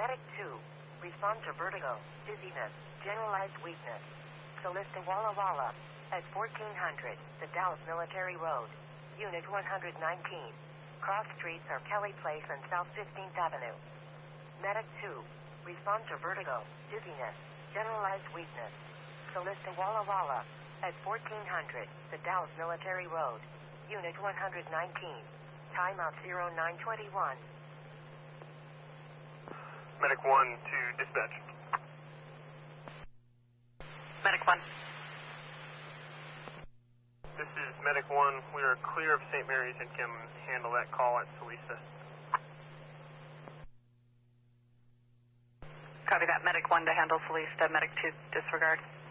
Medic 2, respond to vertigo, dizziness, generalized weakness. Solista Walla Walla, at 1400, the Dallas Military Road, Unit 119. Cross streets are Kelly Place and South 15th Avenue. Medic 2, respond to vertigo, dizziness, generalized weakness. Solista Walla Walla, at 1400, the Dallas Military Road, Unit 119. Timeout 0921. Medic 1 to dispatch. Medic 1. This is Medic 1. We are clear of St. Mary's and can handle that call at Solista. Copy that. Medic 1 to handle Solista. Medic 2 disregard.